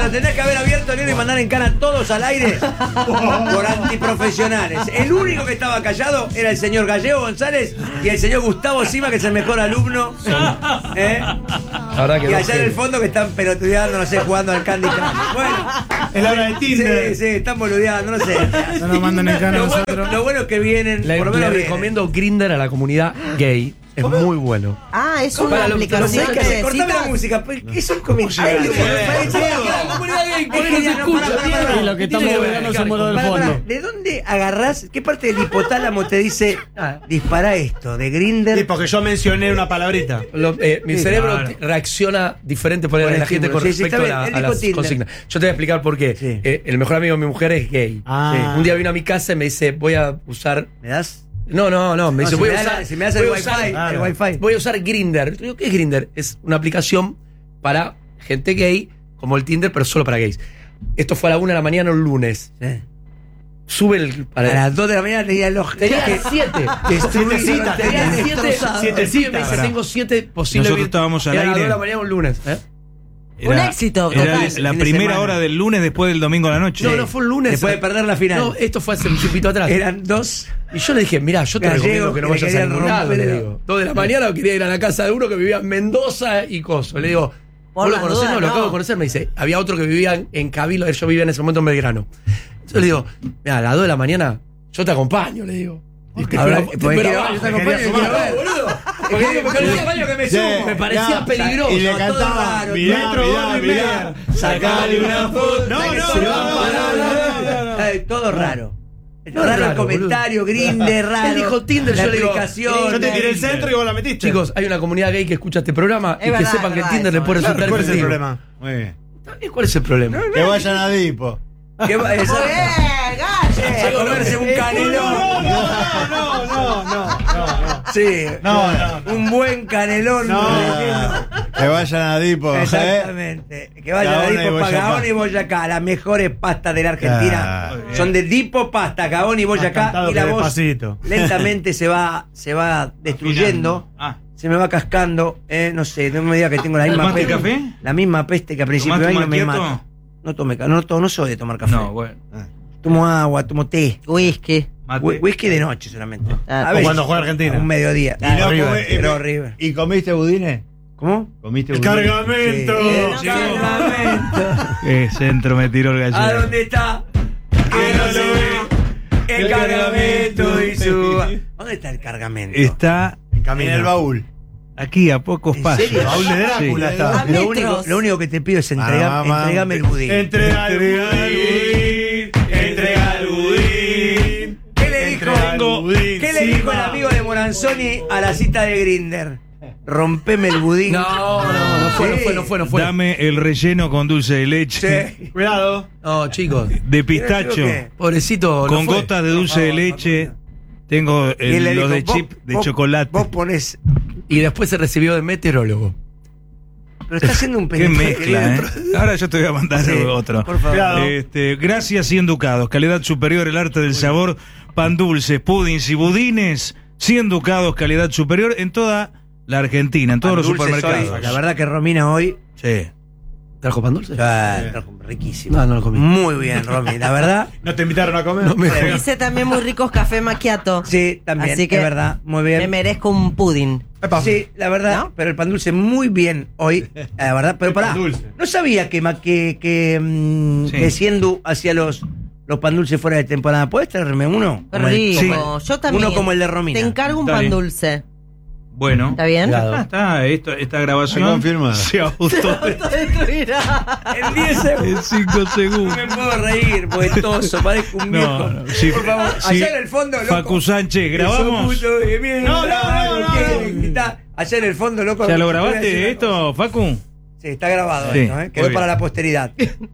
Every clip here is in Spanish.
lo tendrías que haber abierto, negro, y mandar en cana todos al aire por antiprofesionales. El único que estaba callado era el señor Gallego González y el señor Gustavo Sima, que es el mejor alumno. Ahora que y allá en el fondo que están pelotudeando, no sé, jugando al Candy Crush. Bueno, Es la hora de Tinder. sí, están boludeando, no sé. No nos mandan en cana a nosotros. Lo bueno es que vienen, le por lo menos vienen. recomiendo Grindr a la comunidad gay. Es muy bueno. Ah, es una Para lo- aplicación No sé qué que hacer, cortame la necesitas. música. ¿Qué es un comentario? La comunidad gay, por eso se escucha. Y lo que estamos hablando se muere del fondo. ¿De dónde agarrás? ¿Qué parte del hipotálamo te dice dispara esto? ¿De Grindr? Sí, porque yo mencioné una palabrita. Mi Sí, cerebro claro. reacciona diferente por Con la el gente con estímulo. Sí, sí, respecto está bien. Él a dijo las Tinder. consignas. Yo te voy a explicar por qué. Sí. El mejor amigo de mi mujer es gay. Ah. Un día vino a mi casa y me dice, voy a usar... ¿Me das? No, me dice, si voy me a da usar... si me das voy el a wifi, usar- el wifi. Voy a usar Grindr. Yo digo, ¿qué es Grindr? Es una aplicación para gente gay, como el Tinder, pero solo para gays. Esto fue a la 1 de la mañana un lunes. Sí. Sube el... A las 2 de la mañana tenía los... Tenía 7. Destruido, citas, tenía tenía destrozado. 7 Sí, me citas. dice, tengo 7 posibles. Nosotros estábamos al Era a las 2 aire. de la mañana un lunes. Un éxito Era total. la Fin de primera semana. hora del lunes después del domingo a la noche. No, fue un lunes. Después de perder la final. No, esto fue hace un tiempito atrás. Eran 2. Y yo le dije, mirá, yo te Gallegos recomiendo que no que le vayas a querían ningún lado, romper le el- digo. 2 de la mañana quería ir a la casa de uno que vivía en Mendoza y Coso. Le digo, Por ¿vos lo las conocés? dudas, No, lo no. acabo de conocer. Me dice, había otro que vivía en Cabildo, yo vivía en ese momento en Belgrano. Yo le digo, mirá, a las 2 de la mañana yo te acompaño, le digo. Ahora, Pero porque yo yo te acompaño y quiero ver. boludo. Que me subo. Me parecía peligroso. Y le todo cantaba, raro, mirá, todo mirá, raro, mirá, sacale una foto. No, que no, se no, va no, para- no, no. Todo raro. No, Raro el raro, comentario, Grindr, raro. Él dijo Tinder, la yo le digo, aplicación. Yo te tiré el centro y vos la metiste. Chicos, hay una comunidad gay que escucha este programa Es y que verdad, sepan es que verdad Tinder le eso. puede Claro, resultar ¿cuál es el efectivo. problema? Muy bien. También, ¿cuál es el problema? Que vayan a Dipo. ¿Qué va a Muy bien, a Galle. comerse un canelón? No. Sí. No, Un buen canelón. Que vayan a Dipo. Exactamente. Que vayan a Gaona y Dipo, Boyacá. Gaona y Boyacá. Las mejores pastas de la Argentina Claro. son de Dipo Pasta, Gaona y Boyacá. cantado Y la que voz despacito. lentamente se va destruyendo. Ah, Se me va cascando. No sé, no me diga que tengo la misma ¿Tomaste peste. café? La misma peste que a principio de ¿Tomaste año me macchiato? mata. No tomé no soy de tomar café. No, bueno. Tomo agua, tomo té. Whisky. Mate. Whisky de noche solamente. Ah, A o veces, cuando juega Argentina. a un mediodía. Y no River. come- Pero River. ¿Y comiste budines? ¿Cómo? ¿Comiste El budines? cargamento. Sí. El cargamento. Centro me tiró el ¿A gallego. dónde está? Que no lo ve. El cargamento y su. ¿Dónde está el cargamento? Está En el baúl. aquí a pocos ¿En pasos. serio? Baúl de Drácula Sí. está. A Lo metros. único que te pido es Mamá. entregame el budín. Entrega el budín. Entrega el budín. ¿Qué le dijo? Entrega el budín. ¿Qué le dijo el amigo de Moranzoni a la cita de Grindr? Rompeme el budín. No fue. Dame el relleno con dulce de leche, Sí. Cuidado. No, chicos, de pistacho, ¿Qué? pobrecito. con no fue. gotas de dulce de leche. Tengo Y él le los dijo, de chip de chocolate. Vos ponés. Y después se recibió de meteorólogo. Pero está haciendo un Qué pendejo. mezcla, ¿eh? Ahora yo te voy a mandar Sí, otro. por favor. Cuidado. Gracias y Ducados. Calidad superior, el arte del sabor. Pan dulces, puddings y budines. 100 Ducados, calidad superior en toda la Argentina, en todos los Pan dulce supermercados. soy. La verdad que Romina hoy. Sí. ¿Trajo pan dulce? Riquísimo. No lo comí. Muy bien, Romy. La verdad. ¿No te invitaron a comer? No me Hice también muy ricos café macchiato. Sí, también. Así que es verdad. Muy Me bien. merezco un pudding. Sí, la verdad. ¿No? Pero el pan dulce muy bien hoy. La verdad. Pero El pará. pan dulce. No sabía que Sí. que Siendu hacía los pan dulces fuera de temporada. ¿Puedes traerme uno? Qué Como el- rico. Sí. Yo también. Uno como el de Romina. Te encargo un Está pan bien. dulce. Bueno. ¿Está bien? Esta grabación Está confirmada. se ajustó En 10 segundos. en 5 segundos. No me puedo reír, porque toso, parezco un viejo. No, no, sí, Por favor, sí. allá en el fondo, loco. Facu Sánchez, ¿grabamos? Eso puto de mierda, que está allá en el fondo, loco. ¿Ya lo Voy a decir grabaste una esto, Facu? cosa. Sí, está grabado Sí, esto, muy quedó bien. para la posteridad.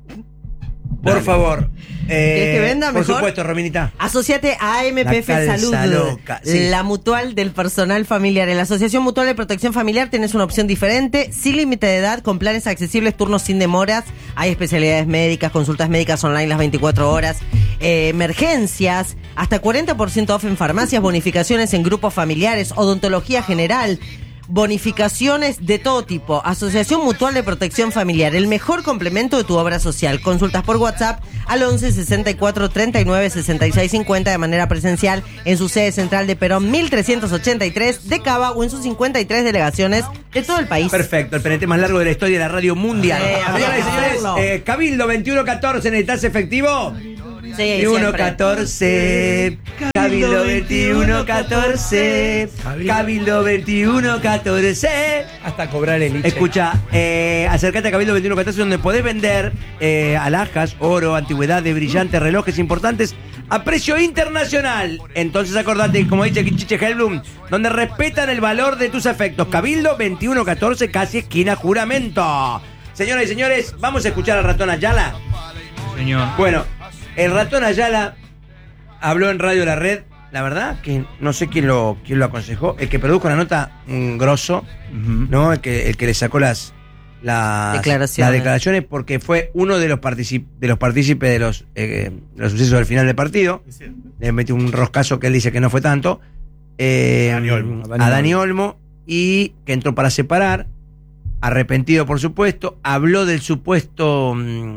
Por Dale. favor. ¿Querés que venda por mejor? supuesto, Rominita. Asociate a AMPF La calza Salud, loca, sí. la mutual del personal familiar. En la Asociación Mutual de Protección Familiar tenés una opción diferente, sin límite de edad, con planes accesibles, turnos sin demoras. Hay especialidades médicas, consultas médicas online las 24 horas, emergencias, hasta 40% off en farmacias, bonificaciones en grupos familiares, odontología general. bonificaciones de todo tipo. Asociación Mutual de Protección Familiar, el mejor complemento de tu obra social. Consultas por WhatsApp al 11 64 39 66 50 de manera presencial en su sede central de Perón 1383 de Cava o en sus 53 delegaciones de todo el país. Perfecto, el penete más largo de la historia de la radio mundial. Señoras y señores, Cabildo 2114, ¿necesitas efectivo? Sí, 2114, Cabildo 2114, Cabildo 2114. Hasta cobrar el ICE. Escucha, acércate a Cabildo 2114 donde podés vender alhajas, oro, antigüedades, brillantes, relojes importantes a precio internacional. Entonces acordate, como dice Chiche Helblum, donde respetan el valor de tus afectos. Cabildo 2114, casi esquina Juramento. Señoras y señores, vamos a escuchar al ratón Ayala. Señor. Bueno, el ratón Ayala habló en Radio La Red. La verdad que no sé quién lo aconsejó. El que produjo la nota, un grosso, ¿no? El que le sacó las declaraciones, porque fue uno de los partícipes de los sucesos del final del partido. Le metió un roscazo que él dice que no fue tanto. A Dani Olmo, y que entró para separar. Arrepentido, por supuesto. Habló del supuesto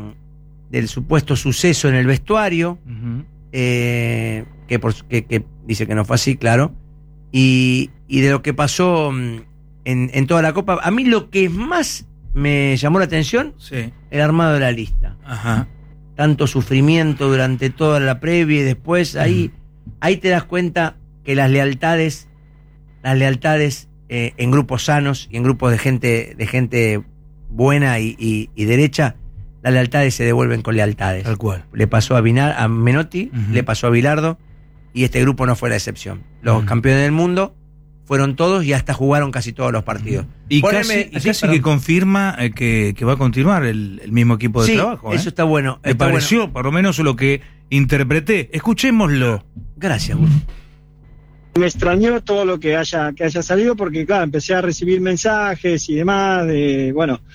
suceso en el vestuario. Que dice que no fue así, claro. Y de lo que pasó en toda la Copa. A mí lo que más me llamó la atención, el armado de la lista. Ajá. Tanto sufrimiento durante toda la previa y después ahí te das cuenta que las lealtades en grupos sanos y en grupos de gente buena y derecha, las lealtades se devuelven con lealtades. Tal cual. Le pasó a Menotti, le pasó a Bilardo, y este grupo no fue la excepción. Los campeones del mundo fueron todos y hasta jugaron casi todos los partidos. Y casi que confirma que va a continuar el mismo equipo de trabajo. Eso está bueno. Me pareció, por lo menos lo que interpreté. Escuchémoslo. Gracias, Gus. Me extrañó todo lo que haya salido porque, claro, empecé a recibir mensajes y demás de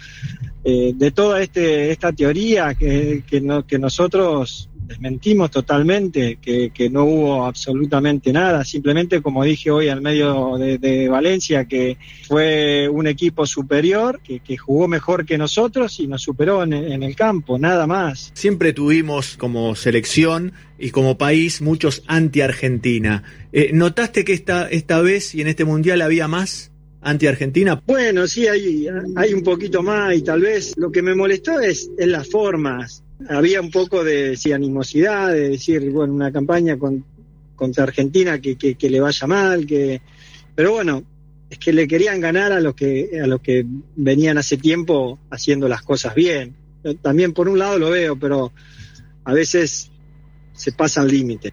toda esta teoría que nosotros desmentimos totalmente, que no hubo absolutamente nada, simplemente, como dije hoy al medio de Valencia, que fue un equipo superior, que jugó mejor que nosotros y nos superó en el campo, nada más. Siempre tuvimos como selección y como país muchos anti-Argentina. ¿Notaste que esta vez y en este Mundial había más anti-Argentina? Bueno, sí, hay un poquito más, y tal vez lo que me molestó es las formas. Había un poco de animosidad, de decir, bueno, una campaña contra Argentina que le vaya mal, pero bueno, es que le querían ganar a los que venían hace tiempo haciendo las cosas bien. Yo también por un lado lo veo, pero a veces se pasa al límite.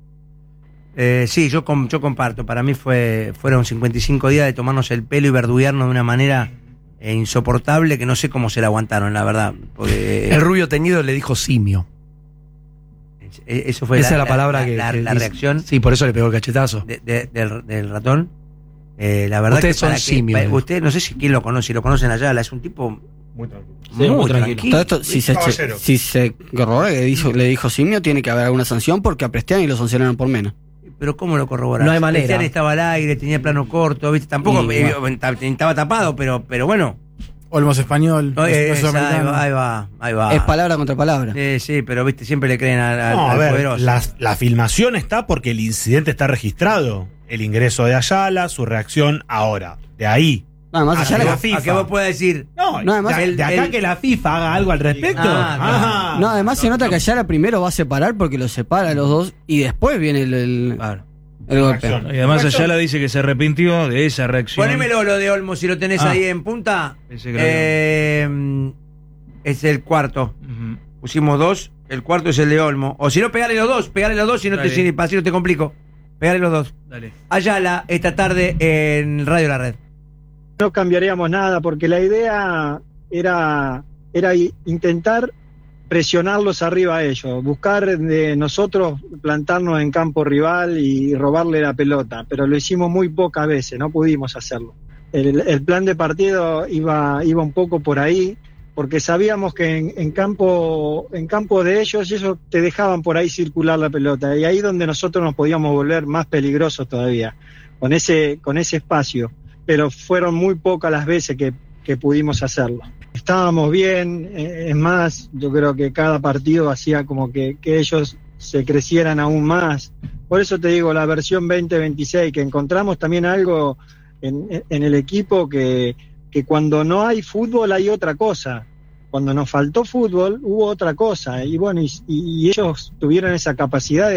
Sí, yo comparto. Para mí fueron 55 días de tomarnos el pelo y verduguearnos de una manera insoportable, que no sé cómo se la aguantaron, la verdad. Porque, el rubio teñido le dijo simio. Eso fue esa es la palabra la reacción. Sí, por eso le pegó el cachetazo. Del ratón. La verdad, ustedes son simios. Usted, no sé si quién lo conoce, si lo conocen allá, es un tipo muy tranquilo. Todo esto, si se corrobora que le dijo simio, tiene que haber alguna sanción, porque a Prestiani lo sancionaron por menos. Pero ¿cómo lo corroboraron? No hay manera. Prestiani estaba al aire, tenía plano corto, ¿viste? Tampoco estaba tapado, pero bueno. Olmos español. Ahí va. Es palabra contra palabra. Sí, pero viste, siempre le creen al poderoso. La filmación está porque el incidente está registrado. El ingreso de Ayala, su reacción ahora. De ahí. Nada más Ayala. ¿A qué vos puedes decir? No, además, de acá que la FIFA haga algo al respecto. No, además se nota que Ayala primero va a separar porque los separa a los dos y después viene el golpe. Y además Ayala dice que se arrepintió de esa reacción. Ponémelo lo de Olmo, si lo tenés ahí en punta. Es el cuarto. Pusimos 2, el cuarto es el de Olmo. O si no, pegale los dos y no así no te complico. Pegale los dos. Dale. Ayala, esta tarde en Radio La Red. No cambiaríamos nada, porque la idea era intentar presionarlos arriba a ellos, buscar de nosotros plantarnos en campo rival y robarle la pelota, pero lo hicimos muy pocas veces, no pudimos hacerlo. El plan de partido iba un poco por ahí, porque sabíamos que en campo de ellos te dejaban por ahí circular la pelota, y ahí donde nosotros nos podíamos volver más peligrosos todavía, con ese espacio. pero fueron muy pocas las veces que pudimos hacerlo. Estábamos bien, es más, yo creo que cada partido hacía como que ellos se crecieran aún más. Por eso te digo, la versión 2026, que encontramos también algo en el equipo que cuando no hay fútbol hay otra cosa. Cuando nos faltó fútbol hubo otra cosa. Y bueno, y ellos tuvieron esa capacidad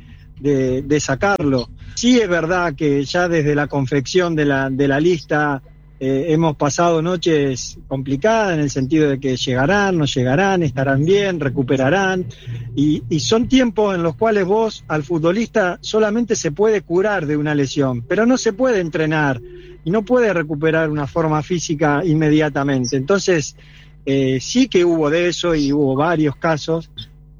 de sacarlo. Sí es verdad que ya desde la confección de la lista hemos pasado noches complicadas en el sentido de que llegarán, no llegarán, estarán bien, recuperarán, y son tiempos en los cuales vos al futbolista solamente se puede curar de una lesión, pero no se puede entrenar y no puede recuperar una forma física inmediatamente. Entonces sí que hubo de eso y hubo varios casos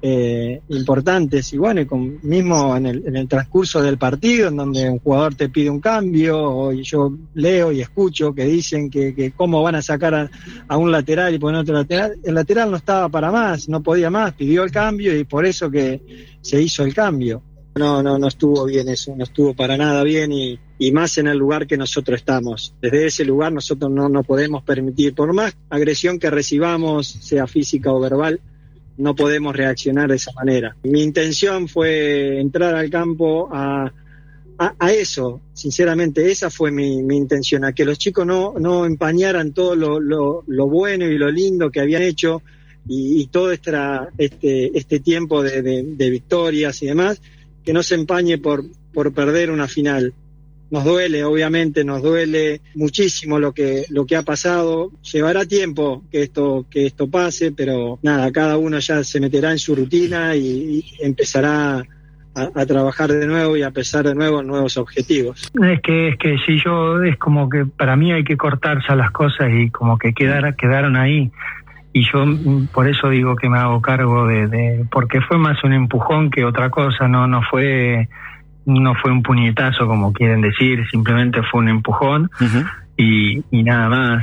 importantes, y bueno, mismo en el transcurso del partido, en donde un jugador te pide un cambio, o yo leo y escucho que dicen que cómo van a sacar a un lateral y poner otro lateral. El lateral no estaba para más, no podía más, pidió el cambio y por eso que se hizo el cambio. No estuvo bien eso, no estuvo para nada bien, y más en el lugar que nosotros estamos. Desde ese lugar nosotros no podemos permitir, por más agresión que recibamos, sea física o verbal, no podemos reaccionar de esa manera. Mi intención fue entrar al campo a eso, sinceramente, esa fue mi intención, a que los chicos no empañaran todo lo bueno y lo lindo que habían hecho, y todo este tiempo de victorias y demás, que no se empañe por perder una final. Nos duele, obviamente, nos duele muchísimo lo que ha pasado. Llevará tiempo que esto pase, pero nada, cada uno ya se meterá en su rutina y empezará a trabajar de nuevo y a pensar de nuevo en nuevos objetivos. Es que si yo, es como que para mí hay que cortar ya las cosas y como que quedaron ahí. Y yo por eso digo que me hago cargo porque fue más un empujón que otra cosa, no fue un puñetazo como quieren decir, simplemente fue un empujón. Uh-huh. y nada más,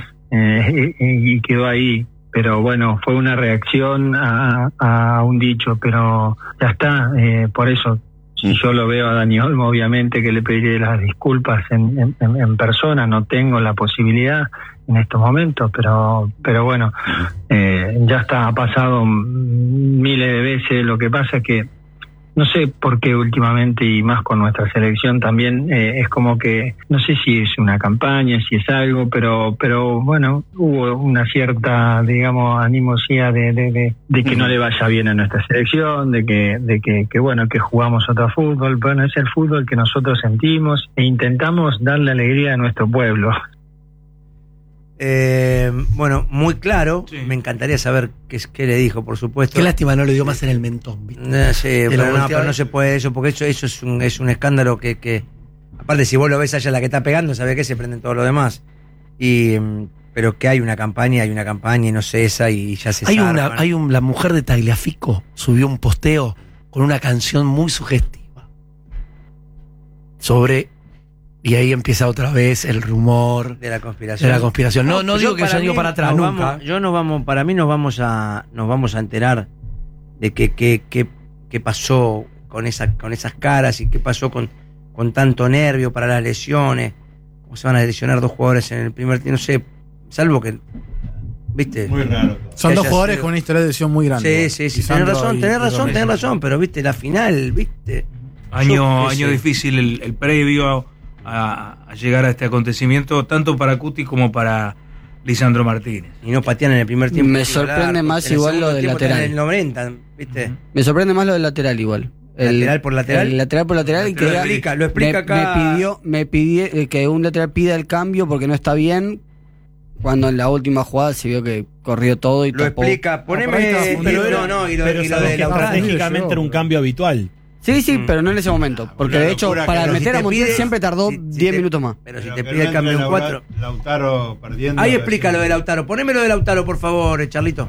y quedó ahí. Pero bueno, fue una reacción a un dicho, pero ya está. Por eso, si yo lo veo a Dani Olmo, obviamente que le pediré las disculpas en persona, no tengo la posibilidad en estos momentos, pero bueno, ya está, ha pasado miles de veces. Lo que pasa es que no sé por qué últimamente, y más con nuestra selección también, es como que, no sé si es una campaña, si es algo, pero bueno, hubo una cierta, digamos, animosidad de que no le vaya bien a nuestra selección, de que bueno, que jugamos otro fútbol. Bueno, es el fútbol que nosotros sentimos e intentamos darle alegría a nuestro pueblo. Bueno, muy claro. Sí. Me encantaría saber qué le dijo, por supuesto. Qué lástima no le dio más en el mentón, ¿viste? Pero no se puede eso, porque eso es un escándalo que aparte, si vos lo ves allá la que está pegando, sabés que se prenden todo lo demás. Pero que hay una campaña y no cesa, y ya se sabe. La mujer de Tagliafico subió un posteo con una canción muy sugestiva sobre. Y ahí empieza otra vez el rumor de la conspiración. No digo que se han ido para atrás nunca. Para mí nos vamos a enterar de qué pasó con esas caras, y qué pasó con tanto nervio para las lesiones. Cómo se van a lesionar dos jugadores en el primer tiempo, no sé, salvo que, ¿viste? Muy raro. Son dos jugadores con una historia de lesión muy grande. Sí, tenés razón, pero viste, la final, viste. Año difícil el previo a llegar a este acontecimiento, tanto para Cuti como para Lisandro Martínez. Y no patean en el primer tiempo. Me sorprende más igual lo del lateral. En el 90, ¿viste? Me sorprende más lo del lateral igual. ¿Lateral por lateral? El lateral por lateral. Y que lo explica acá. Me pidió que un lateral pida el cambio porque no está bien, cuando en la última jugada se vio que corrió todo y lo tapó. Explica, poneme. Y lo de estratégicamente era un cambio habitual. Sí, pero no en ese momento. Porque de hecho, para meter a Montiel siempre tardó 10 minutos más. Pero si te pide el cambio en 4. Lautaro perdiendo. Ahí explica lo de Lautaro. Poneme lo de Lautaro, por favor, Charlito.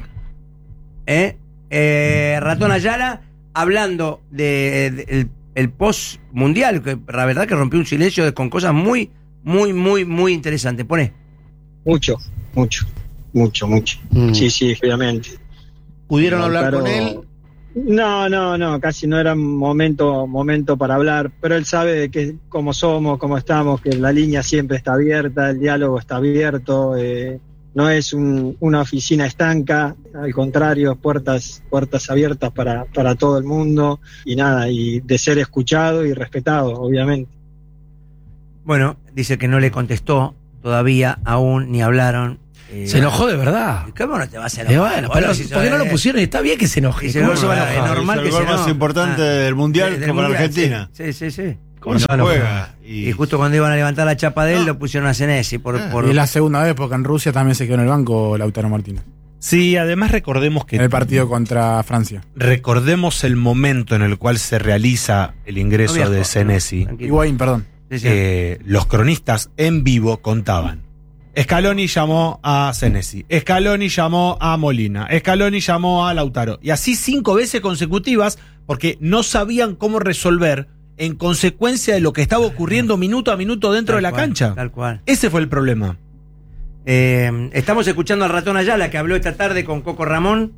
Ratón Ayala, hablando de el post mundial, que la verdad que rompió un silencio con cosas muy, muy, muy, muy interesantes. Poné. Mucho. Sí, obviamente. ¿Pudieron hablar con él? No, casi no era momento para hablar, pero él sabe de que cómo somos, cómo estamos, que la línea siempre está abierta, el diálogo está abierto, no es una oficina estanca, al contrario, puertas abiertas para todo el mundo y de ser escuchado y respetado, obviamente. Bueno, dice que no le contestó todavía, aún ni hablaron. Se enojó de verdad. ¿Cómo no te vas a enojar? Bueno, pero ¿por qué no lo pusieron? Está bien que se enoje. ¿Cómo se va a enojar? Es normal que se enoje. El más importante del Mundial como la Argentina. Sí. ¿Cómo se juega? Y justo cuando iban a levantar la chapa de él, lo pusieron a Senesi. Y la segunda vez, porque en Rusia también se quedó en el banco Lautaro Martínez. Sí, además recordemos que... En el partido contra Francia. Recordemos el momento en el cual se realiza el ingreso de Senesi. Higuaín, perdón. Los cronistas en vivo contaban. Scaloni llamó a Senesi, Scaloni llamó a Molina, Scaloni llamó a Lautaro. Y así 5 veces consecutivas, porque no sabían cómo resolver en consecuencia de lo que estaba ocurriendo minuto a minuto dentro de la cancha. Tal cual. Ese fue el problema. Estamos escuchando al Ratón Ayala, que habló esta tarde con Coco Ramón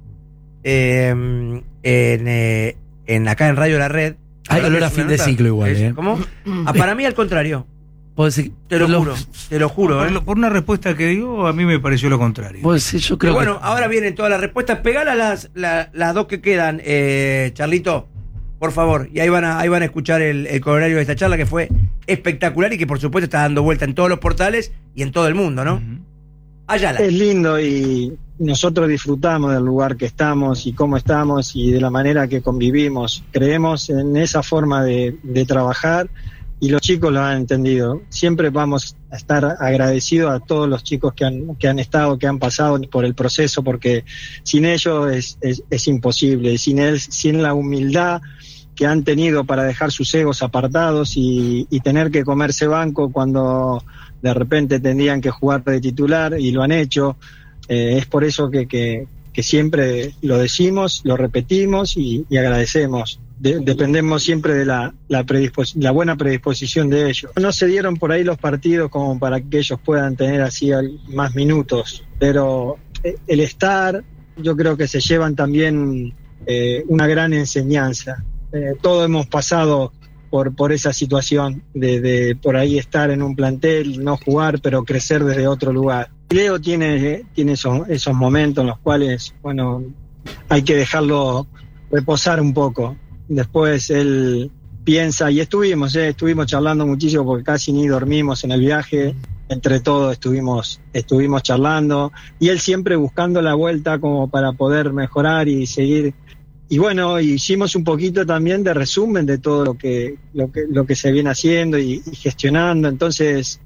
acá en Radio La Red. Hay olor a fin de ciclo igual. ¿Cómo? Para mí al contrario. Te lo juro. Por una respuesta que dio, a mí me pareció lo contrario. Yo creo bueno, ahora vienen todas las respuestas. Pegala las dos que quedan, Charlito, por favor. Y ahí van a escuchar el corolario de esta charla, que fue espectacular y que por supuesto está dando vuelta en todos los portales y en todo el mundo, ¿no? Ayala. Es lindo y nosotros disfrutamos del lugar que estamos y cómo estamos y de la manera que convivimos. Creemos en esa forma de trabajar. Y los chicos lo han entendido. Siempre vamos a estar agradecidos a todos los chicos que han estado, que han pasado por el proceso, porque sin ellos es imposible. Sin la humildad que han tenido para dejar sus egos apartados y tener que comerse banco cuando de repente tendrían que jugar de titular y lo han hecho. Es por eso que siempre lo decimos, lo repetimos y agradecemos. Dependemos siempre de la buena predisposición de ellos. No se dieron por ahí los partidos como para que ellos puedan tener así más minutos, pero el estar, yo creo que se llevan también una gran enseñanza. Todos hemos pasado por esa situación de por ahí estar en un plantel, no jugar, pero crecer desde otro lugar. Leo tiene esos momentos en los cuales, bueno, hay que dejarlo reposar un poco. Después él piensa, y estuvimos charlando muchísimo porque casi ni dormimos en el viaje, entre todos estuvimos charlando, y él siempre buscando la vuelta como para poder mejorar y seguir. Y bueno, hicimos un poquito también de resumen de todo lo que se viene haciendo y gestionando. Entonces,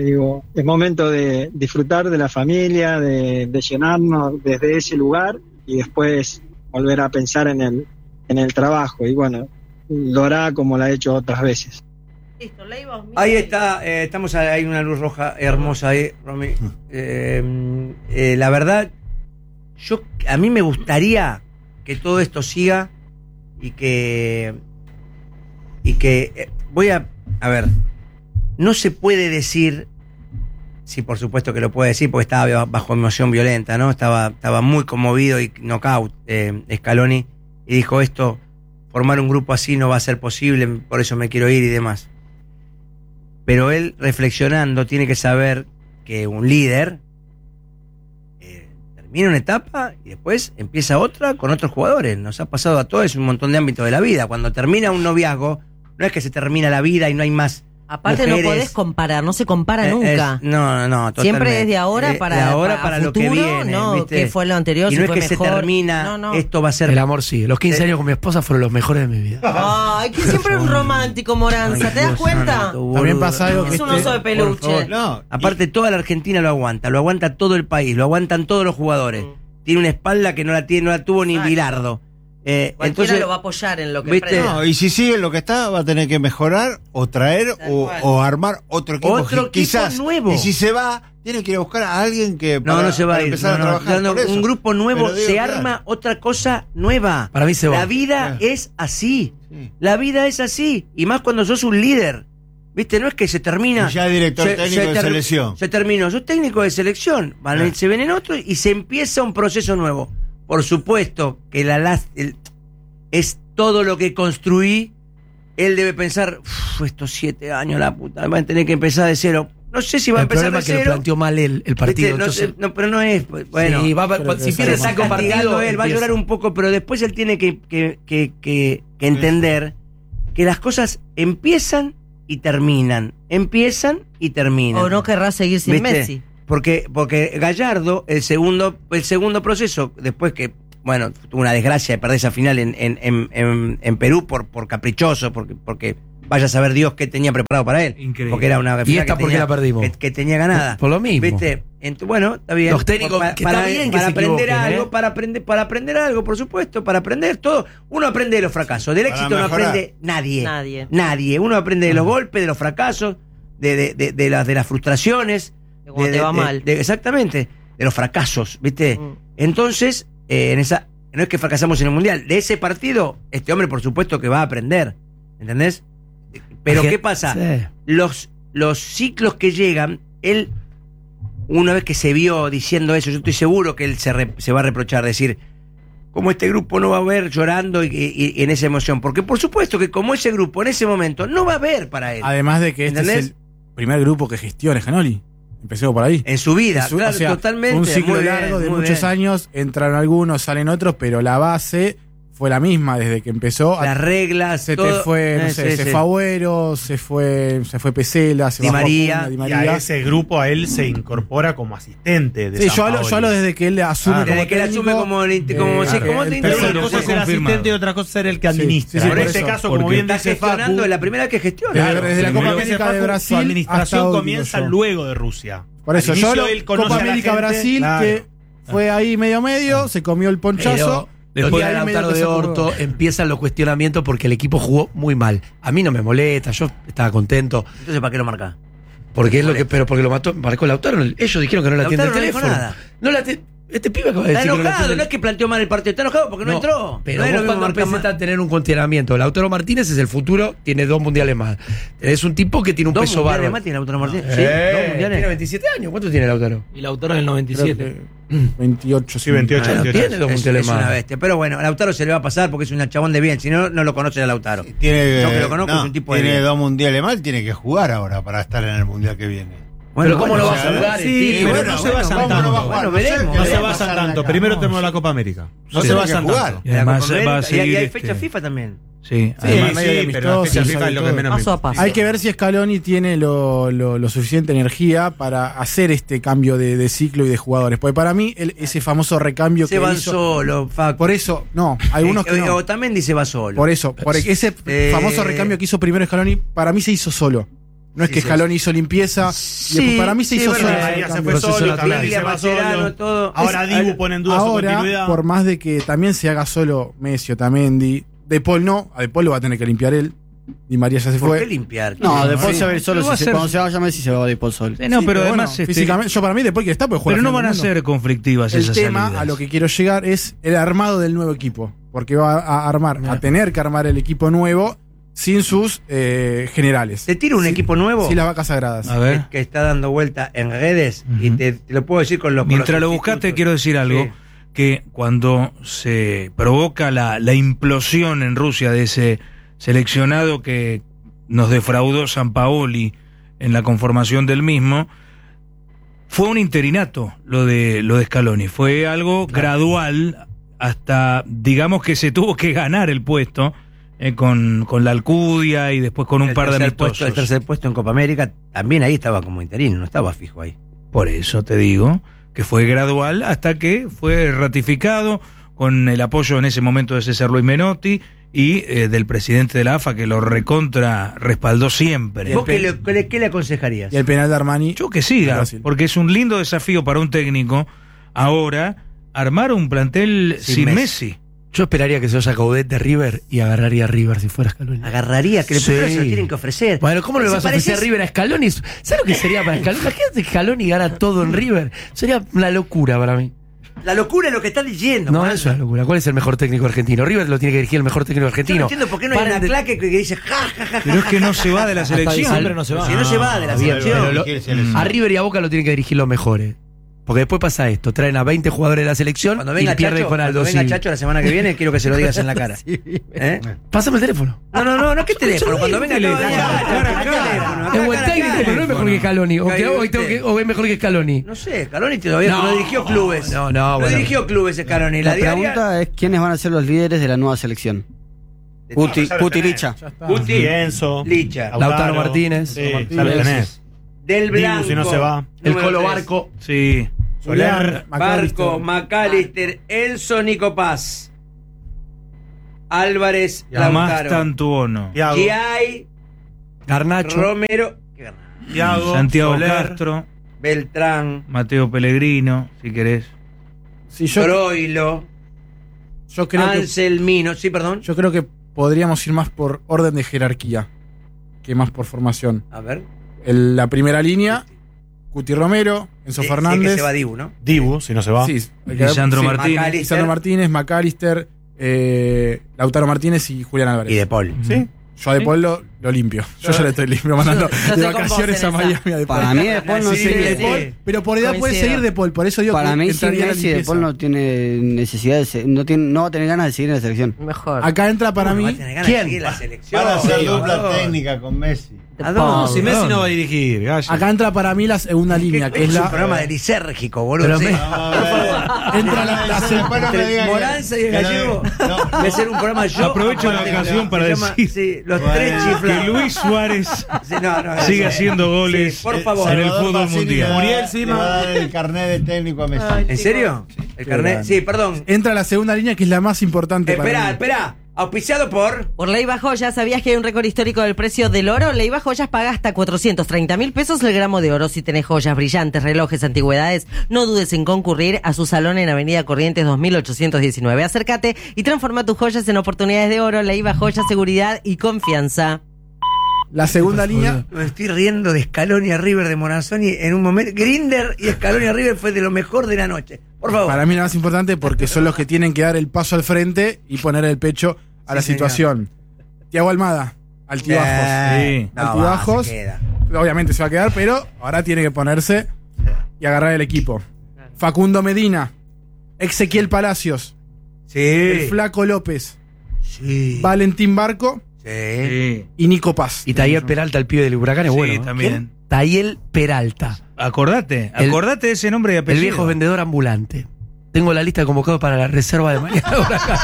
es momento de disfrutar de la familia, de llenarnos desde ese lugar y después volver a pensar en el trabajo. Y bueno, lo hará como lo ha hecho otras veces. Listo, ahí está, hay una luz roja hermosa ahí, Romy. La verdad, a mí me gustaría que todo esto siga y que a ver, no se puede decir, sí, por supuesto que lo puede decir porque estaba bajo emoción violenta, ¿no? Estaba muy conmovido y knockout Scaloni, y dijo esto, formar un grupo así no va a ser posible, por eso me quiero ir y demás. Pero él, reflexionando, tiene que saber que un líder termina una etapa y después empieza otra con otros jugadores. Nos ha pasado a todos un montón de ámbitos de la vida. Cuando termina un noviazgo, no es que se termina la vida y no hay más. Aparte mujeres. No podés comparar, no se compara nunca. No, totalmente. Siempre es de ahora para futuro, lo que viene, ¿no? ¿Viste? ¿Qué fue lo anterior? Y si no fue es que mejor. Se termina, esto va a ser... El amor sí. Los 15 años con mi esposa fueron los mejores de mi vida. Ay, que siempre es un romántico, Moranza, ¿te das cuenta? También pasa algo que es un oso de peluche. No, aparte toda la Argentina lo aguanta todo el país, lo aguantan todos los jugadores. Tiene una espalda que no la tuvo ni Bilardo. Entonces lo va a apoyar en lo que ¿viste? No, y si sigue lo que está, va a tener que mejorar o traer o armar otro equipo. Quizás nuevo. Y si se va, tiene que ir a buscar a alguien que no se va a ir. Empezar a trabajar por eso. Un grupo nuevo se arma otra cosa nueva. Para mí se va. La vida es así. Sí. La vida es así. Y más cuando sos un líder. ¿Viste? No es que se termina. Y ya director técnico de selección. Se terminó. Sos técnico de selección. Se ven en otro y se empieza un proceso nuevo. Por supuesto que es todo lo que construí. Él debe pensar, estos 7 años, la puta, van a tener que empezar de cero. No sé si va a empezar de cero. El problema es que cero. lo planteó mal él, el partido. ¿Viste? Pero no es. Bueno, sí, si pierde 5 partidos, él va a llorar un poco, pero después él tiene que entender que las cosas empiezan y terminan. Empiezan y terminan. O no querrá seguir sin ¿viste? Messi. Porque Gallardo, el segundo proceso, después que, bueno, tuvo una desgracia de perder esa final en Perú por caprichoso, porque vaya a saber Dios qué tenía preparado para él. Increíble. Porque era una final ¿Y esta por qué la perdimos? que tenía ganada. Por lo mismo. ¿Viste? Bueno, está bien. Los técnicos, que está bien que para se aprender equivoquen, algo, para aprender algo, por supuesto, para aprender todo. Uno aprende de los fracasos, del Para éxito no mejorar. aprende nadie. Uno aprende de los golpes, de los fracasos, de las frustraciones. De cuando te va mal. Exactamente, de los fracasos, ¿viste? Entonces, no es que fracasamos en el Mundial. De ese partido, este hombre, por supuesto, que va a aprender. ¿Entendés? Pero, ¿qué pasa? Sí. Los ciclos que llegan, él, una vez que se vio diciendo eso, yo estoy seguro que él se va a reprochar, decir, ¿cómo este grupo no va a ver llorando y en esa emoción? Porque por supuesto que como ese grupo en ese momento no va a haber para él. Además de que este ¿entendés? es el primer grupo que gestiona Scaloni. Empecemos por ahí. En su vida, claro, o sea, totalmente. Un ciclo muy bien, largo de muy muchos bien. años, entraron algunos, salen otros, pero la base fue la misma desde que empezó. Las reglas, se todo. te fue, no sé, Sí, se sí. fue Agüero, se fue Pesela, se Di bajó María. Acuna, Di Y María. a ese grupo a él se incorpora como asistente de Sí, San yo hablo Paoli. desde que él asume como Desde que él asume técnico, como claro, ¿cómo te el Pero interesa? una cosa es ser confirmado. asistente y otra cosa es ser el que Sí, administra. sí, en por este eso, caso, porque como bien Está dice gestionando, Facu, es la primera que gestiona. Desde la Copa como América dice Facu, de Brasil su administración hasta hoy, comienza digo yo. luego de Rusia. Por eso, Al yo inicio hablo él conoce Copa a la América gente, Brasil, claro. que fue ahí medio, se comió el ponchazo. Después y de ahí medio Lautaro que de se acordó. Orto empiezan los cuestionamientos porque el equipo jugó muy mal. A mí no me molesta, yo estaba contento. Entonces, ¿para qué lo marca? Porque es lo que, pero porque lo marcó Lautaro. Ellos dijeron que no le atiende el Lautaro no dijo teléfono. nada. No la este pibe acaba de Está decir que no le enojado, atiende no es que planteó mal el partido, está enojado porque no entró. Pero no es vos lo mismo cuando marcar empezás a tener un cuestionamiento, Lautaro Martínez es el futuro, tiene 2 mundiales más. Es un tipo que tiene un ¿Dos peso mundiales bárbaro. más tiene Lautaro Martínez? Sí, 2 mundiales. Tiene 27 años. ¿Cuánto tiene Lautaro? Y Lautaro en el 97. 28, Sí, 28. Bueno, tiene 2 Es mundiales una más. bestia. Pero bueno, a Lautaro se le va a pasar porque es un chabón de bien. Si no, no lo conoce a Lautaro. Tiene, Yo que lo conozco, es un tipo de tiene bien. 2 mundiales más, tiene que jugar ahora para estar en el mundial que viene. Pero ¿cómo lo vas a sea, jugar? Sí, el pero tipo? no se basan ¿cómo no va a tanto. jugar? Bueno, veremos. No se veremos. basan tanto. Primero tenemos la Copa América. No Sí. se Tiene basan que jugar. tanto. Y además La Copa va a América, y seguir. hay fecha FIFA también. Sí, Sí, además, medio sí, pero la fecha amistosos, FIFA es lo que todo. menos me Paso a paso. Hay que ver si Scaloni tiene lo suficiente energía para hacer este cambio de ciclo y de jugadores. Porque para mí, ese famoso recambio Se que van hizo. solo, Facu. Por eso, no, algunos que no. Otamendi se va solo. Por eso, ese famoso recambio que hizo primero Scaloni, para mí se hizo solo. No es Sí, que sí. Scaloni hizo limpieza, y después para mí se sí, hizo verdad. solo. María ese se recambio. fue solo, Proceso Otamendi Biglia, se va Mascherano, solo. todo. Ahora Dibu pone en duda su Ahora, continuidad. por más de que también se haga solo Messi, Otamendi, De Paul no, a De Paul lo va a tener que limpiar él. Di María ya se ¿Por fue. qué limpiar? No, después Sí. se va a ir solo. Pero va a Si ser- cuando se vaya Messi se va a ir por solo. Sí, no, Sí, pero bueno, además físicamente, yo para mí De Paul que está porque juega pero la no final van a del mundo. ser conflictivas El esas tema salidas. a lo que quiero llegar es el armado del nuevo equipo. Porque va a armar, a tener que armar el equipo nuevo sin sus generales. Te tiro un equipo nuevo. Sí, las vacas sagradas. A ver. Que está dando vuelta en redes y te lo puedo decir con los Mientras con los lo buscaste, sustitutos. quiero decir algo. Sí. Que cuando se provoca la implosión en Rusia de ese seleccionado que nos defraudó Sampaoli en la conformación del mismo, fue un interinato lo de Scaloni. Fue algo gradual hasta, digamos que se tuvo que ganar el puesto con la Alcudia y después con un par de amistosos. El tercer puesto en Copa América, también ahí estaba como interino, no estaba fijo ahí. Por eso te digo que fue gradual hasta que fue ratificado con el apoyo en ese momento de César Luis Menotti y del presidente de la AFA, que lo recontra respaldó siempre. ¿Vos qué le aconsejarías? Y el penal de Armani. Yo que siga, Brasil. porque es un lindo desafío para un técnico ahora armar un plantel sin Messi. Yo esperaría que se vaya Coudet de River y agarraría a River si fuera Scaloni. Agarraría, que Sí. primero se lo tienen que ofrecer. Bueno, ¿cómo no le Se vas a ofrecer a parece- River a Scaloni? ¿Sabes lo que sería para Scaloni? Imagínate que Scaloni gana todo en River. Sería una locura para mí. La locura es lo que estás diciendo. No, Juan. eso es una locura. ¿Cuál es el mejor técnico argentino? River lo tiene que dirigir el mejor técnico Yo argentino. no entiendo por qué no hay Paren una de- claque que dice ja, ja, ja, Pero es ja, que ja, no se va de la selección. diciembre no se va. Si no se va de la Bien, selección. pero a River y a Boca lo tienen que dirigir los mejores. Porque después pasa esto, traen a 20 jugadores de la selección Cuando venga y pierden Chacho, con Aldo cuando venga Civi. Chacho la semana que viene, quiero que se lo digas en la cara. ¿Eh? Pásame el teléfono. No, ¿qué teléfono? Cuando venga Es buen técnico, pero no es mejor que Scaloni. O es mejor que Scaloni. No sé, Scaloni todavía no dirigió clubes. No, bueno. Dirigió clubes Scaloni. La pregunta es quiénes van a ser los líderes de la nueva selección. Guti Licha. Guti, Enzo, Licha. Lautaro Martínez. Sí, ya lo tenés. Del Blanco. Dibu, si no se va. El Colo Barco. Sí. Soler, Barco, McAllister, Enzo, Nico Paz, Álvarez, Más Lautaro, Tantuono. Giai, Garnacho. Romero, Thiago, Santiago Soler. Castro. Beltrán, Mateo Pellegrino, si querés. Sí, Troilo, yo creo que Anselmino. Sí, perdón. yo creo que podríamos ir más por orden de jerarquía que más por formación. A ver. La primera línea, Cuti Romero, Enzo Sí, Fernández. sí, que se va Dibu, ¿no? Dibu, si no se va. Sí, hay que ver- Lisandro sí, Martínez. Lisandro Martínez, McAllister, Lautaro Martínez y Julián Álvarez. Y De Paul. ¿Sí? Yo a De Paul lo limpio. Yo ya le estoy limpio mandando estoy de con vacaciones vos a en Miami esa. a De Paul. Para mí De Paul no Sí, sé. De De Paul, Sí. pero por edad puede Coincido. seguir De Paul, por eso digo Para que mí, sin entraría la Messi, De limpieza. Paul no tiene necesidad no va a tener ganas de seguir en la selección. Mejor. Acá entra para Va a mí. tener ganas ¿Quién? de seguir la selección. Para hacer Sí, dupla boludo. técnica con Messi. ¿A dónde? Si Messi no va a dirigir, Gallo. Acá entra para mí la segunda línea, que es Es un la. programa de lisérgico, boludo. Pero Sí. Entra la Después no me Entre digan que- Moranza y el que no- gallego. no, Voy a hacer un programa yo. Aprovecho la aparte, ocasión se para llama, decir sí, los Bueno, tres que chiflados. Luis Suárez Sí, no, sigue eso. haciendo goles Sí, por favor. en el Salvador fútbol Pacini mundial. le va- Muriel le Sima. va a dar el carnet de técnico a Messi. ¿En serio? El carnet. Sí, perdón. Entra la segunda línea, que es la más importante para mí. Espera. Auspiciado por. Por Leiva Joyas, ¿sabías que hay un récord histórico del precio del oro? Leiva Joyas paga hasta 430.000 pesos el gramo de oro. Si tenés joyas, brillantes, relojes, antigüedades, no dudes en concurrir a su salón en Avenida Corrientes 2819. Acércate y transforma tus joyas en oportunidades de oro. Leiva Joyas, seguridad y confianza. La segunda línea. Me estoy riendo de Scaloni a River de Moranzoni en un momento. Grinder y Scaloni a River fue de lo mejor de la noche. Por favor. Para mí la más importante porque son los que tienen que dar el paso al frente y poner el pecho a la Sí, situación. Tiago Almada, altibajos. Sí. No, altibajos. se queda. Obviamente se va a quedar, pero ahora tiene que ponerse y agarrar el equipo. Facundo Medina, Ezequiel Palacios, el Sí. Flaco López, Sí. Valentín Barco Sí. Sí. y Nico Paz. Y Tayel Peralta, el pibe del Huracán, es Sí, bueno. ¿no? también. ¿Quién? Tayel Peralta, Acordate de ese nombre y el apellido. viejo vendedor ambulante. Tengo la lista de convocados para la reserva de mañana de Huracán.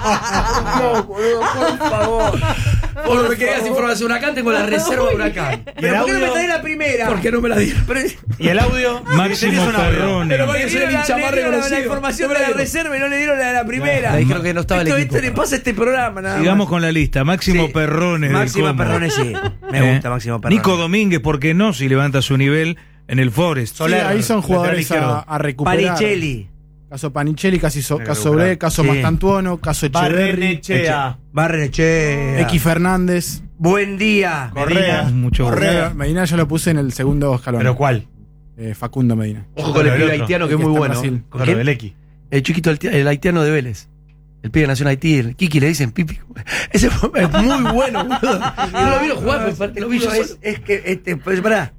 No, boludo, por favor. Por me querías información Huracán, tengo la reserva de Huracán. ¿Pero por qué no me traes la primera? ¿Por qué no me la dieron? ¿Y el audio? Máximo Perrone. Pero Le porque soy el dieron hincha más la reconocido. información de la reserva y no le dieron la de la primera. Me dijeron que no estaba el esto, equipo. Esto le pasa a este programa, nada Sigamos más. con la lista. Máximo Sí. Perrone. del Máximo Como. Perrone, sí. Me gusta Máximo Perrone. Nico Domínguez, ¿por qué no? Si levanta su nivel en el Forest. Sí, ahí son jugadores a recuperar. Paricelli. Caso Panicelli, caso Bre, caso Sí. Mastantuono, caso Echeverri, Barrenechea. X Fernández. Buen día. Correa. Mucho Correa. Medina ya lo puse en el segundo escalón. ¿Pero cuál? Facundo Medina. Ojo con el El pibe otro. haitiano que es El muy está en bueno. Brasil. ¿Con quién? Del X. El chiquito, el haitiano de Vélez. El pibe que nació en Haití, el Kiki le dicen Pipi. Ese es muy bueno, boludo. No lo vieron jugar, pero lo vi yo. Es que, pues, pará.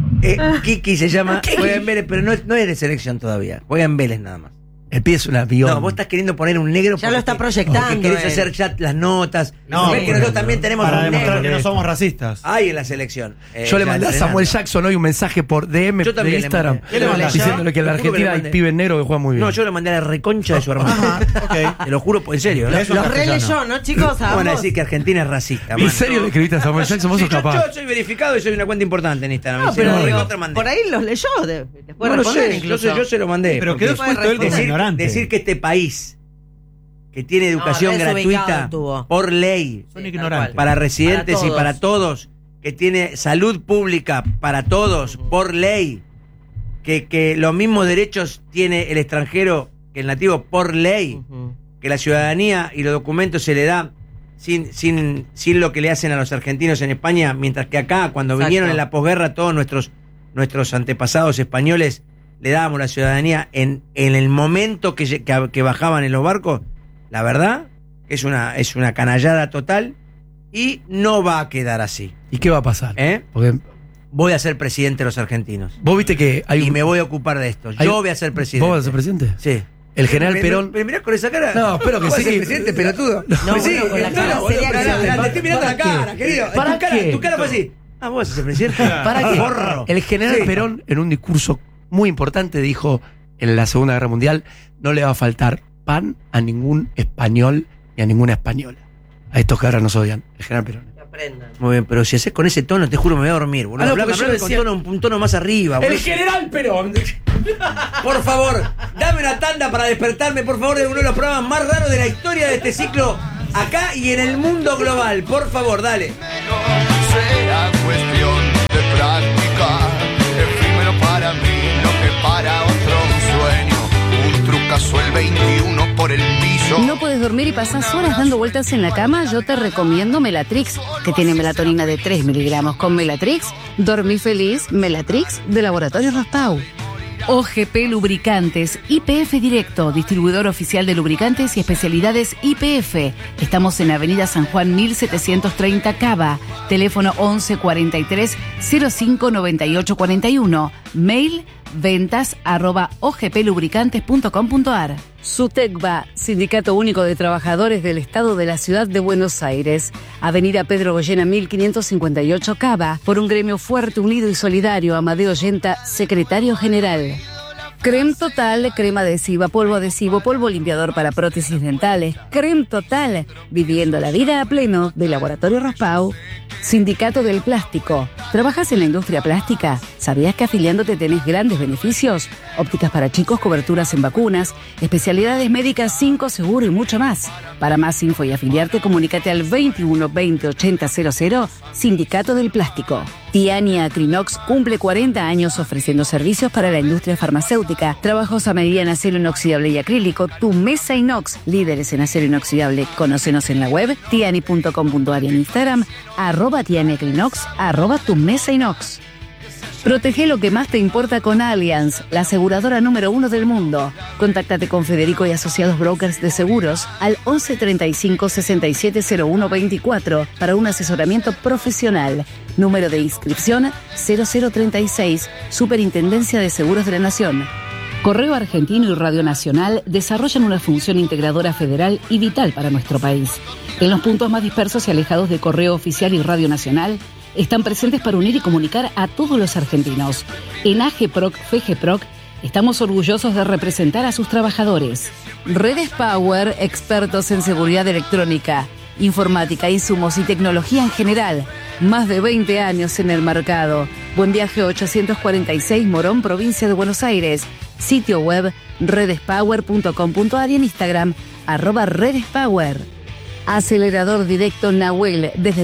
Kiki se llama. Kiki. Juega en Vélez, pero no es de selección todavía. Juega en Vélez nada más. El pibe es un avión. No, vos estás queriendo poner un negro. Ya lo está proyectando, Porque querés él. hacer ya las notas. No, Ves que nosotros también tenemos Para un demostrar negro. que no somos racistas. Hay en la selección. Yo le ya mandé a entrenando. Samuel Jackson hoy un mensaje por DM Yo de también le Instagram. mandé. ¿Qué le mandaste? Diciéndole que en la Te juro que Argentina le hay mandé. pibes negros que juegan muy bien. No, yo le mandé a la reconcha de su hermano. Te lo juro, en serio. ¿eh? Los releyó, ¿no, chicos? A Van a ambos. decir que Argentina es racista. ¿En mano. serio le escribiste a Samuel Jackson? Vos sos capaz. Yo soy verificado y soy una cuenta importante en Instagram. No, Y pero se lo digo, recontra mandé. por ahí los leyó. Después No lo responder sé, incluso. yo se lo mandé. Pero porque quedó expuesto él como ignorante. decir que este país que tiene educación No, desubicado gratuita estuvo. por ley Son Sí, ignorantes. para residentes Para y todos. para todos, que tiene salud pública para todos por ley, que los mismos derechos tiene el extranjero que el nativo por ley, Ujú. que la ciudadanía y los documentos se le da sin lo que le hacen a los argentinos en España, mientras que acá, cuando Exacto. vinieron en la posguerra, todos nuestros antepasados españoles le dábamos la ciudadanía en el momento que bajaban en los barcos. La verdad es una canallada total y no va a quedar así. ¿Y qué va a pasar? ¿Eh? Porque voy a ser presidente de los argentinos. Vos viste que hay Y me voy a ocupar de esto. Yo voy a ser presidente. ¿Vos vas a ser presidente? Sí. El general Perón. ¿Me mirás con esa cara? No, espero que ¿Vos sí. vas a ser presidente, pelotudo? No, Sí, bueno, con la cara seria que se- te estoy mirando la cara, querido. ¿Para qué? Tu cara fue así. Ah, vos vas a ser presidente. ¿Para qué? Forro. El general Sí. Perón, en un discurso muy importante, dijo en la Segunda Guerra Mundial: no le va a faltar pan a ningún español ni a ninguna española. A estos que ahora nos odian. El general Perón. Muy bien, pero si haces con ese tono, te juro me voy a dormir, boludo. Ah, no, Hablame porque yo decía- con un tono más arriba, boludo. El general Perón. Por favor, dame una tanda para despertarme, por favor, de uno de los programas más raros de la historia de este ciclo, acá y en el mundo global. Por favor, dale. Será cuestión de práctica, efímero para mí, lo que para otro un sueño, un trucazo el 21 por el piso. ¿No puedes dormir y pasás horas dando vueltas en la cama? Yo te recomiendo Melatrix, que tiene melatonina de 3 miligramos. Con Melatrix, dormí feliz. Melatrix, de Laboratorio Raspau. OGP Lubricantes, YPF Directo, distribuidor oficial de lubricantes y especialidades YPF. Estamos en Avenida San Juan 1730 Cava. Teléfono 11 43 05 98 41. Mail ventas@ogplubricantes.com.ar. SUTECBA, Sindicato Único de Trabajadores del Estado de la Ciudad de Buenos Aires. Avenida Pedro Goyena 1558 Cava. Por un gremio fuerte, unido y solidario. Amadeo Yenta, secretario general. Creme Total, crema adhesiva, polvo limpiador para prótesis dentales. Creme Total, viviendo la vida a pleno, de Laboratorio Raspau. Sindicato del Plástico. ¿Trabajas en la industria plástica? ¿Sabías que afiliándote tenés grandes beneficios? Ópticas para chicos, coberturas en vacunas, especialidades médicas 5 seguro y mucho más. Para más info y afiliarte, comunícate al 21 20 80 00, Sindicato del Plástico. Tiani Acrinox cumple 40 años ofreciendo servicios para la industria farmacéutica. Trabajos a medida en acero inoxidable y acrílico. Tu mesa inox, líderes en acero inoxidable. Conócenos en la web tiani.com.ar y en Instagram @tianiacrinox, @tu mesa inox. Protege lo que más te importa con Allianz, la aseguradora número 1 del mundo. Contáctate con Federico y Asociados Brokers de Seguros al 11 35 67 01 24 para un asesoramiento profesional. Número de inscripción 0036, Superintendencia de Seguros de la Nación. Correo Argentino y Radio Nacional desarrollan una función integradora federal y vital para nuestro país. En los puntos más dispersos y alejados de Correo Oficial y Radio Nacional, están presentes para unir y comunicar a todos los argentinos. En AGPROC, FGPROC, estamos orgullosos de representar a sus trabajadores. Redes Power, expertos en seguridad electrónica, informática, insumos y tecnología en general. Más de 20 años en el mercado. Buen Viaje 846, Morón, provincia de Buenos Aires. Sitio web redespower.com.ar y en Instagram @redespower. Acelerador directo Nahuel, desde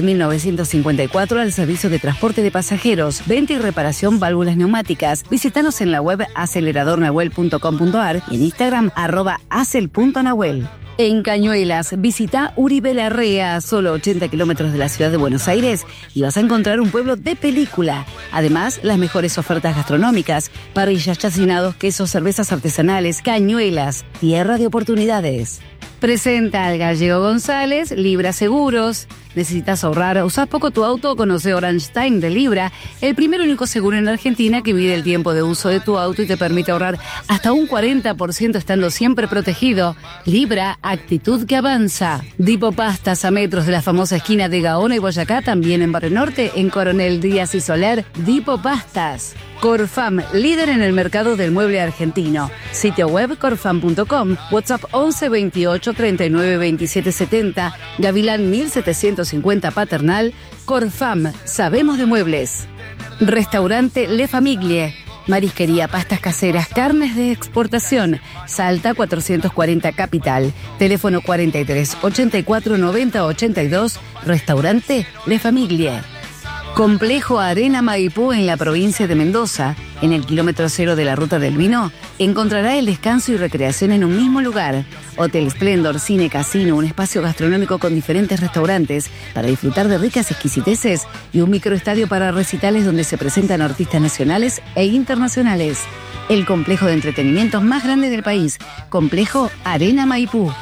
1954 al servicio de transporte de pasajeros, venta y reparación válvulas neumáticas. Visítanos en la web aceleradornahuel.com.ar y en Instagram @acel.nahuel. En Cañuelas, visita Uribe Larrea, solo 80 kilómetros de la ciudad de Buenos Aires, y vas a encontrar un pueblo de película. Además, las mejores ofertas gastronómicas, parrillas, chacinados, quesos, cervezas artesanales. Cañuelas, tierra de oportunidades. Presenta al Gallego González, Libra Seguros. ¿Necesitas ahorrar? ¿Usás poco tu auto? Conoce Orange Time de Libra, el primer único seguro en Argentina que mide el tiempo de uso de tu auto y te permite ahorrar hasta un 40% estando siempre protegido. Libra, actitud que avanza. Dipo Pastas, a metros de la famosa esquina de Gaona y Boyacá, también en Barrio Norte, en Coronel Díaz y Soler. Dipo Pastas. Corfam, líder en el mercado del mueble argentino. Sitio web corfam.com, WhatsApp 11 28 39 27 70, Gavilán 1750 Paternal. Corfam, sabemos de muebles. Restaurante Le Famiglie, marisquería, pastas caseras, carnes de exportación. Salta 440 Capital. Teléfono 43 84 90 82. Restaurante Le Famiglie. Complejo Arena Maipú en la provincia de Mendoza, en el kilómetro 0 de la Ruta del Vino, encontrará el descanso y recreación en un mismo lugar. Hotel Splendor, cine, casino, un espacio gastronómico con diferentes restaurantes para disfrutar de ricas exquisiteces y un microestadio para recitales donde se presentan artistas nacionales e internacionales. El complejo de entretenimiento más grande del país, Complejo Arena Maipú.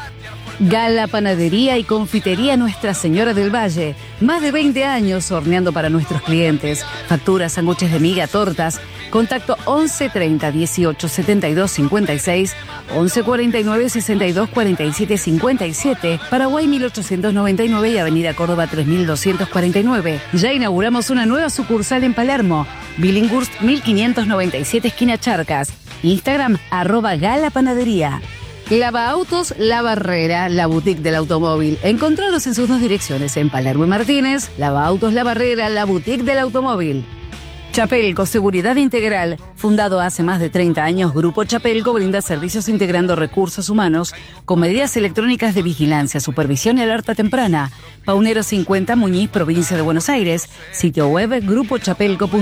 Gala Panadería y Confitería Nuestra Señora del Valle. Más de 20 años horneando para nuestros clientes. Facturas, sándwiches de miga, tortas. Contacto 11 30 18 72 56, 11 49 62 47 57, Paraguay 1899 y Avenida Córdoba 3249. Ya inauguramos una nueva sucursal en Palermo. Billinghurst 1597, esquina Charcas. Instagram @galapanadería. Lava Autos La Barrera, la boutique del automóvil. Encontraros en sus dos direcciones, en Palermo y Martínez. Lava Autos La Barrera, la boutique del automóvil. Chapelco, seguridad integral. Fundado hace más de 30 años, Grupo Chapelco brinda servicios integrando recursos humanos con medidas electrónicas de vigilancia, supervisión y alerta temprana. Paunero 50, Muñiz, provincia de Buenos Aires. Sitio web grupochapelco.com.